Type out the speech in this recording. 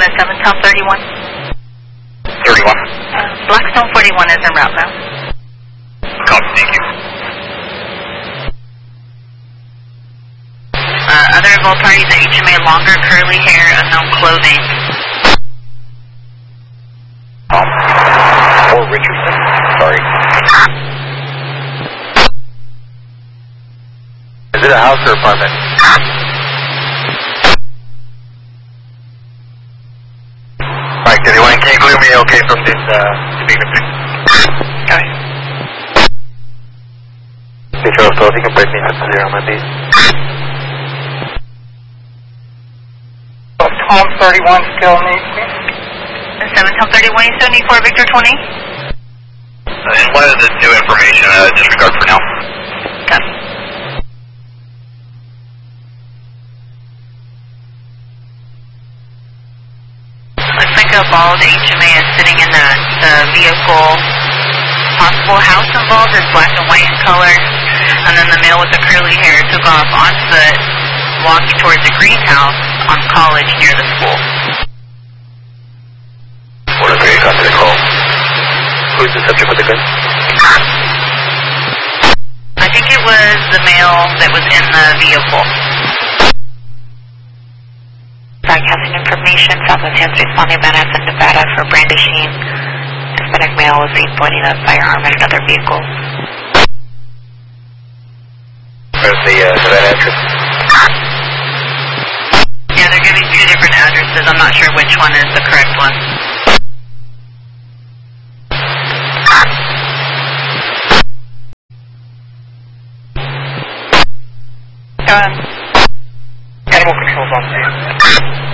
at 7 31. 31. Blackstone 41 is en route now. Copy, thank you. Other involved parties at HMA, longer curly hair, unknown clothing. Or Richardson, sorry. Is it a house or apartment? Mike 31, can you clear me okay from this Dominican, please? Okay. Control of 12, you can break me out to 0 on my beat. Tom 31 still needs me. 7 31, you still need for Victor 20? And what is this new information? Disregard for now. Copy. Looks like a bald HMA is sitting in the vehicle. Possible house involved is black and white in color. And then the male with the curly hair took off on foot, walking towards the greenhouse on College near the school. What a great got to the call. Who's the subject with the gun? I think it was the male that was in the vehicle. Broadcasting information, Southwest Hands responding Manhattan, Nevada for brandishing. Hispanic male was seen pointing a firearm at another vehicle. Where's the Nevada address? Yeah, they're giving 2 different addresses. I'm not sure which one is the correct one. Animal control's on scene.